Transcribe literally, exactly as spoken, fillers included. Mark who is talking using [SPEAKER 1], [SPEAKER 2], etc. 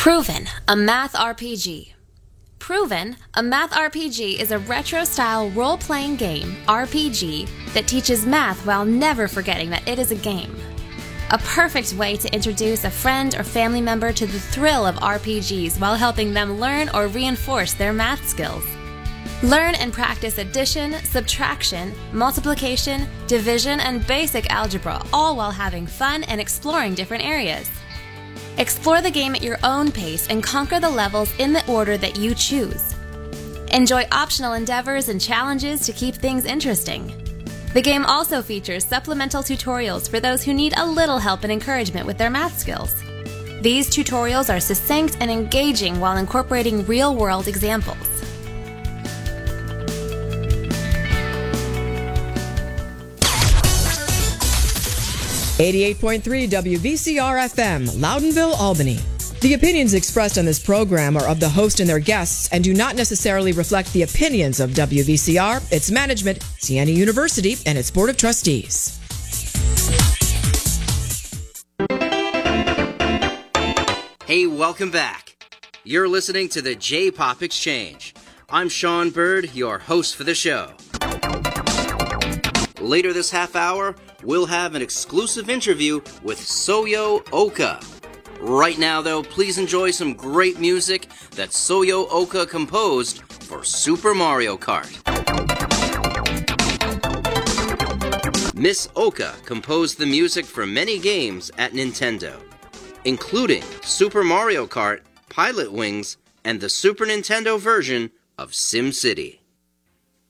[SPEAKER 1] Proven, a math R P G. Proven, a math R P G is a retro-style role-playing game, R P G, that teaches math while never forgetting that it is a game. A perfect way to introduce a friend or family member to the thrill of R P Gs while helping them learn or reinforce their math skills. Learn and practice addition, subtraction, multiplication, division, and basic algebra, all while having fun and exploring different areas. Explore the game at your own pace and conquer the levels in the order that you choose. Enjoy optional endeavors and challenges to keep things interesting. The game also features supplemental tutorials for those who need a little help and encouragement with their math skills. These tutorials are succinct and engaging while incorporating real-world examples.
[SPEAKER 2] eighty-eight point three W V C R F M, Loudonville, Albany. The opinions expressed on this program are of the host and their guests and do not necessarily reflect the opinions of W V C R, its management, Siena University, and its Board of Trustees.
[SPEAKER 3] Hey, welcome back. You're listening to the J-Pop Exchange. I'm Sean Bird, your host for the show. Later this half hour, we'll have an exclusive interview with Soyo Oka. Right now, though, please enjoy some great music that Soyo Oka composed for Super Mario Kart. Miss Oka composed the music for many games at Nintendo, including Super Mario Kart, Pilot Wings, and the Super Nintendo version of SimCity.